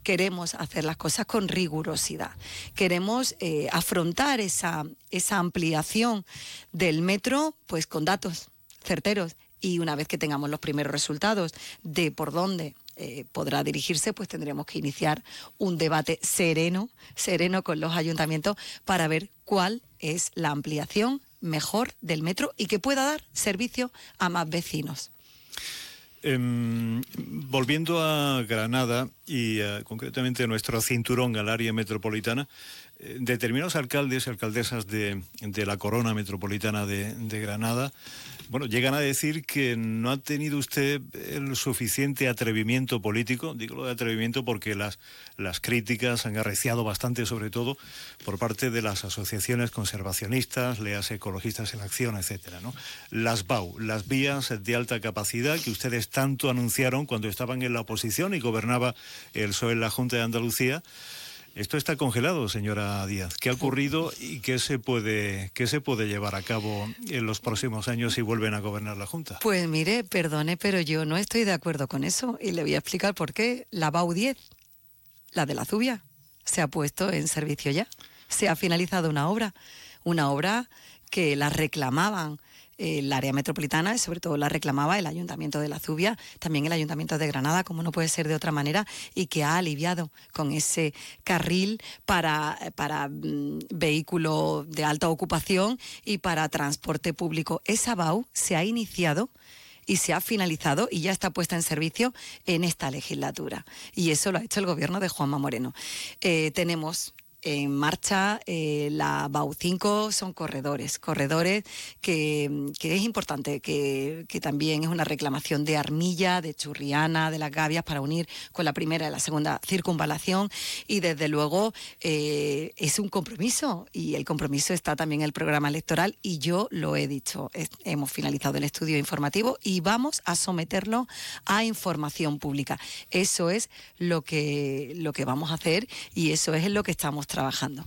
queremos hacer las cosas con rigurosidad. Queremos afrontar esa ampliación del metro pues con datos certeros, y una vez que tengamos los primeros resultados de por dónde podrá dirigirse, pues tendremos que iniciar un debate sereno con los ayuntamientos para ver cuál es la ampliación mejor del metro y que pueda dar servicio a más vecinos. Volviendo a Granada y concretamente a nuestro cinturón, al área metropolitana, determinados alcaldes y alcaldesas de la corona metropolitana de Granada, bueno, llegan a decir que no ha tenido usted el suficiente atrevimiento político. Digo lo de atrevimiento porque las críticas han arreciado bastante, sobre todo por parte de las asociaciones conservacionistas, léase Ecologistas en Acción, etcétera, ¿no? Las BAU, las vías de alta capacidad que ustedes tanto anunciaron cuando estaban en la oposición y gobernaba el PSOE en la Junta de Andalucía. Esto está congelado, señora Díaz. ¿Qué ha ocurrido y qué se puede llevar a cabo en los próximos años si vuelven a gobernar la Junta? Pues mire, perdone, pero yo no estoy de acuerdo con eso y le voy a explicar por qué. La BAU 10, la de la Zubia, se ha puesto en servicio ya. Se ha finalizado una obra que la reclamaban el área metropolitana y sobre todo la reclamaba el Ayuntamiento de la Zubia, también el Ayuntamiento de Granada, como no puede ser de otra manera, y que ha aliviado con ese carril para vehículos de alta ocupación y para transporte público. Esa BAU se ha iniciado y se ha finalizado y ya está puesta en servicio en esta legislatura. Y eso lo ha hecho el gobierno de Juanma Moreno. Tenemos en marcha la BAU 5, son corredores que es importante, que también es una reclamación de Armilla, de Churriana, de Las Gavias, para unir con la primera y la segunda circunvalación, y desde luego es un compromiso, y el compromiso está también en el programa electoral, y yo lo he dicho, hemos finalizado el estudio informativo y vamos a someterlo a información pública. Eso es lo que vamos a hacer y eso es en lo que estamos trabajando.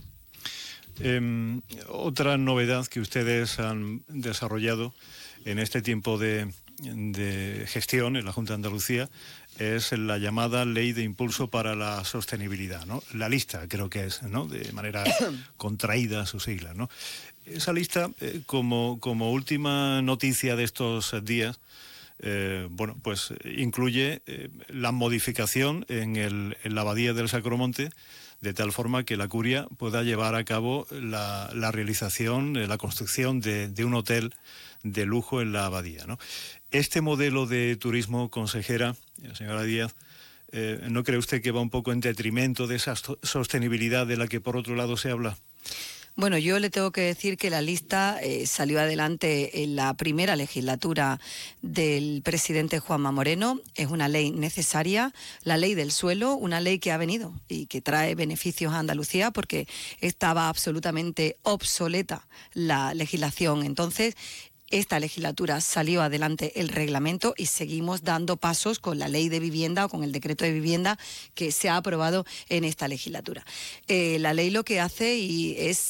Otra novedad que ustedes han desarrollado en este tiempo de gestión en la Junta de Andalucía es la llamada Ley de Impulso para la Sostenibilidad, ¿no? La lista, creo que es, ¿no? De manera contraída sus siglas, ¿no? Esa lista, como última noticia de estos días, bueno, pues incluye la modificación en la abadía del Sacromonte, de tal forma que la curia pueda llevar a cabo la realización, la construcción de un hotel de lujo en la abadía, ¿no? Este modelo de turismo, consejera, señora Díaz, ¿no cree usted que va un poco en detrimento de esa sostenibilidad de la que por otro lado se habla? Bueno, yo le tengo que decir que la lista salió adelante en la primera legislatura del presidente Juanma Moreno. Es una ley necesaria, la ley del suelo, una ley que ha venido y que trae beneficios a Andalucía porque estaba absolutamente obsoleta la legislación. Entonces, esta legislatura salió adelante el reglamento y seguimos dando pasos con la ley de vivienda o con el decreto de vivienda que se ha aprobado en esta legislatura. La ley lo que hace es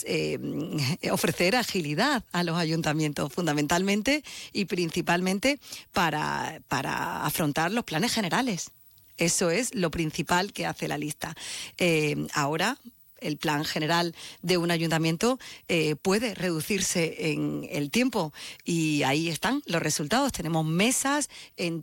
ofrecer agilidad a los ayuntamientos, fundamentalmente y principalmente para afrontar los planes generales. Eso es lo principal que hace la lista. Ahora, el plan general de un ayuntamiento puede reducirse en el tiempo y ahí están los resultados. Tenemos mesas en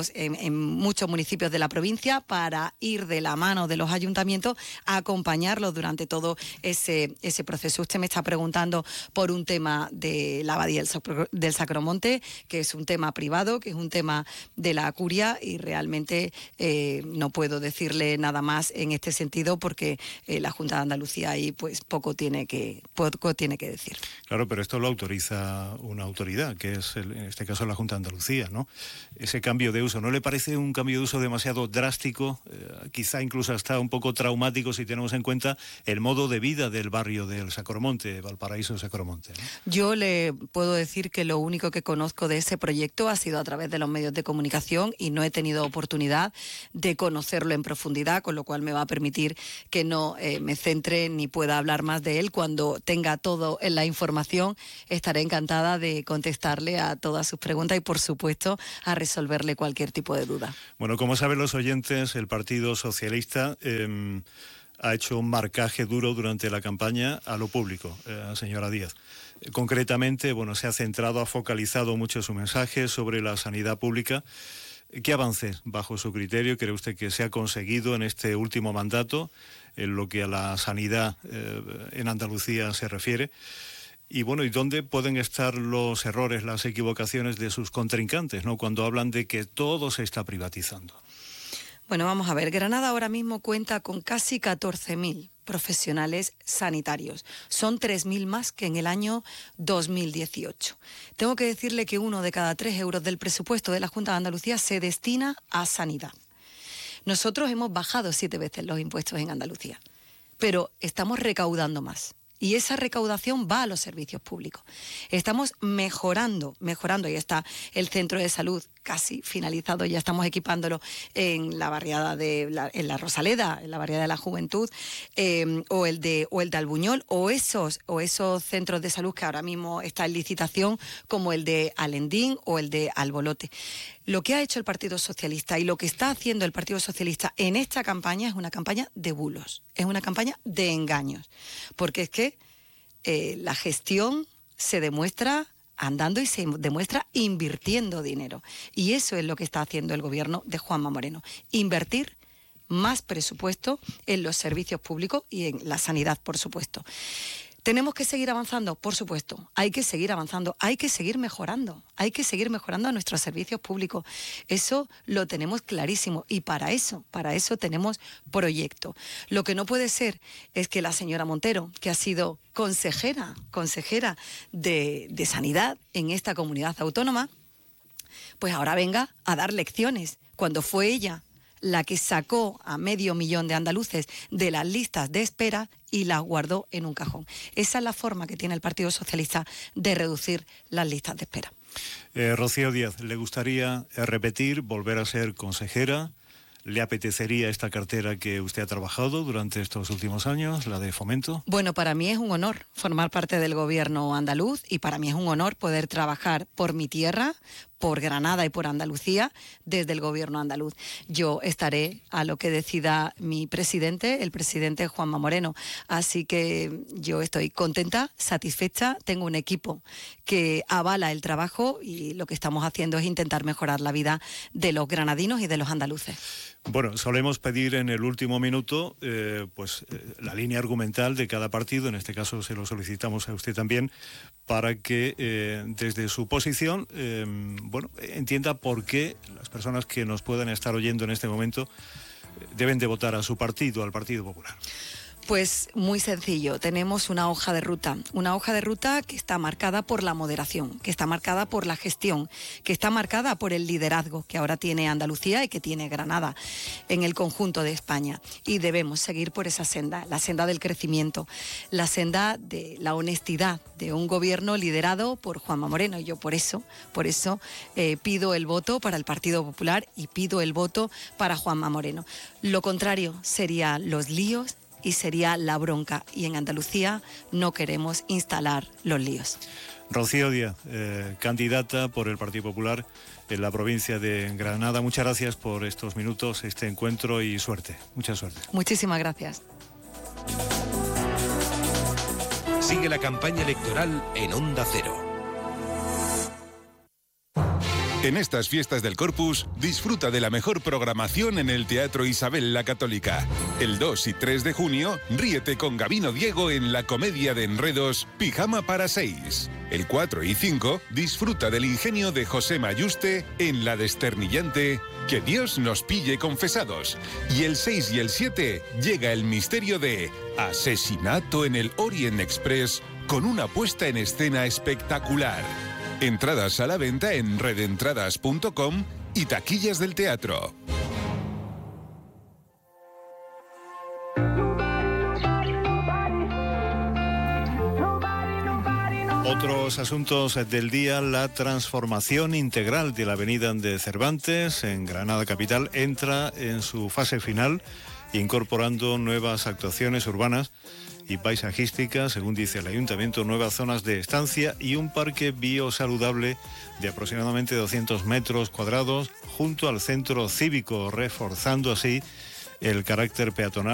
muchos municipios de la provincia para ir de la mano de los ayuntamientos a acompañarlos durante todo ese proceso. Usted me está preguntando por un tema de la abadía del Sacromonte, que es un tema privado, que es un tema de la curia, y realmente no puedo decirle nada más en este sentido porque la Junta de Andalucía ahí pues poco tiene que decir. Claro, pero esto lo autoriza una autoridad, que es en este caso la Junta de Andalucía, ¿no? Ese cambio de uso, ¿no le parece un cambio de uso demasiado drástico? Quizá incluso hasta un poco traumático si tenemos en cuenta el modo de vida del barrio del Sacromonte, Valparaíso Sacromonte, ¿no? Yo le puedo decir que lo único que conozco de ese proyecto ha sido a través de los medios de comunicación y no he tenido oportunidad de conocerlo en profundidad, con lo cual me va a permitir que no me centre ni pueda hablar más de él. Cuando tenga todo en la información, estaré encantada de contestarle a todas sus preguntas y, por supuesto, a resolverle cualquier tipo de duda. Bueno, como saben los oyentes, el Partido Socialista ha hecho un marcaje duro durante la campaña a lo público, señora Díaz. Concretamente, bueno, se ha centrado, ha focalizado mucho su mensaje sobre la sanidad pública. ¿Qué avances, bajo su criterio, cree usted que se ha conseguido en este último mandato en lo que a la sanidad en Andalucía se refiere? Y bueno, ¿y dónde pueden estar los errores, las equivocaciones de sus contrincantes, ¿no?, cuando hablan de que todo se está privatizando? Bueno, vamos a ver, Granada ahora mismo cuenta con casi 14.000 profesionales sanitarios. Son 3.000 más que en el año 2018. Tengo que decirle que 1 de cada 3 euros del presupuesto de la Junta de Andalucía se destina a sanidad. Nosotros hemos bajado 7 veces los impuestos en Andalucía, pero estamos recaudando más. Y esa recaudación va a los servicios públicos. Estamos mejorando. Ahí está el centro de salud casi finalizado, ya estamos equipándolo en la barriada en la Rosaleda, en la barriada de la Juventud, o el de Albuñol, o esos centros de salud que ahora mismo están en licitación, como el de Alendín o el de Albolote. Lo que ha hecho el Partido Socialista y lo que está haciendo el Partido Socialista en esta campaña es una campaña de bulos, es una campaña de engaños, porque es que la gestión se demuestra andando y se demuestra invirtiendo dinero. Y eso es lo que está haciendo el gobierno de Juanma Moreno. Invertir más presupuesto en los servicios públicos y en la sanidad, por supuesto. ¿Tenemos que seguir avanzando? Por supuesto, hay que seguir avanzando, hay que seguir mejorando a nuestros servicios públicos. Eso lo tenemos clarísimo y para eso tenemos proyecto. Lo que no puede ser es que la señora Montero, que ha sido consejera de Sanidad en esta comunidad autónoma, pues ahora venga a dar lecciones, cuando fue ella la que sacó a 500.000 de andaluces de las listas de espera y las guardó en un cajón. Esa es la forma que tiene el Partido Socialista de reducir las listas de espera. Rocío Díaz, ¿le gustaría repetir, volver a ser consejera? ¿Le apetecería esta cartera que usted ha trabajado durante estos últimos años, la de Fomento? Bueno, para mí es un honor formar parte del gobierno andaluz y para mí es un honor poder trabajar por mi tierra, por Granada y por Andalucía desde el gobierno andaluz. Yo estaré a lo que decida mi presidente, el presidente Juanma Moreno. Así que yo estoy contenta, satisfecha. Tengo un equipo que avala el trabajo y lo que estamos haciendo es intentar mejorar la vida de los granadinos y de los andaluces. Bueno, solemos pedir en el último minuto la línea argumental de cada partido, en este caso se lo solicitamos a usted también, para que desde su posición entienda por qué las personas que nos puedan estar oyendo en este momento deben de votar a su partido, al Partido Popular. Pues muy sencillo, tenemos una hoja de ruta que está marcada por la moderación, que está marcada por la gestión, que está marcada por el liderazgo que ahora tiene Andalucía y que tiene Granada en el conjunto de España. Y debemos seguir por esa senda, la senda del crecimiento, la senda de la honestidad de un gobierno liderado por Juanma Moreno. Y yo por eso pido el voto para el Partido Popular y pido el voto para Juanma Moreno. Lo contrario sería los líos y sería la bronca. Y en Andalucía no queremos instalar los líos. Rocío Díaz, candidata por el Partido Popular en la provincia de Granada. Muchas gracias por estos minutos, este encuentro y suerte. Mucha suerte. Muchísimas gracias. Sigue la campaña electoral en Onda Cero. En estas fiestas del Corpus, disfruta de la mejor programación en el Teatro Isabel la Católica. El 2 y 3 de junio, ríete con Gabino Diego en la comedia de enredos Pijama para 6. El 4 y 5, disfruta del ingenio de José Mayuste en la desternillante Que Dios nos pille confesados. Y el 6 y el 7, llega el misterio de Asesinato en el Orient Express con una puesta en escena espectacular. Entradas a la venta en redentradas.com y taquillas del teatro. Otros asuntos del día: la transformación integral de la avenida de Cervantes en Granada capital entra en su fase final incorporando nuevas actuaciones urbanas y paisajísticas, según dice el Ayuntamiento, nuevas zonas de estancia y un parque biosaludable de aproximadamente 200 metros cuadrados junto al centro cívico, reforzando así el carácter peatonal